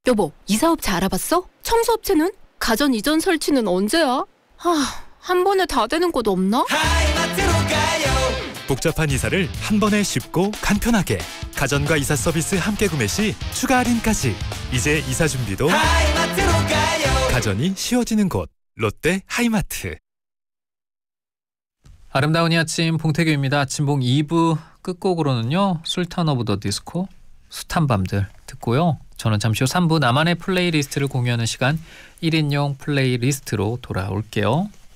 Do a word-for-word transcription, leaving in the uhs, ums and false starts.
여보, 이사업체 알아봤어? 청소업체는? 가전 이전 설치는 언제야? 아, 한 번에 다 되는 곳 없나? 하이마트로 가요. 복잡한 이사를 한 번에 쉽고 간편하게. 가전과 이사 서비스 함께 구매 시 추가 할인까지. 이제 이사 준비도 하이마트로 가요. 가전이 쉬워지는 곳. 롯데 하이마트. 아름다운 이 아침 봉태규입니다. 아침봉 이 부 끝곡으로는요. 술탄 오브 더 디스코, 숱한 밤들 듣고요. 저는 잠시 후 삼 부 나만의 플레이리스트를 공유하는 시간 일 인용 플레이리스트로 돌아올게요.